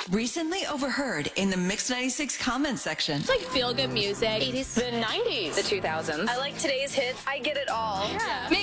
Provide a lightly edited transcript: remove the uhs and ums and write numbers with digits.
Recently overheard in the Mix 96 comment section. It's like feel-good music. 80s. The 90s. The 2000s. I like today's hits. I get it all. Yeah.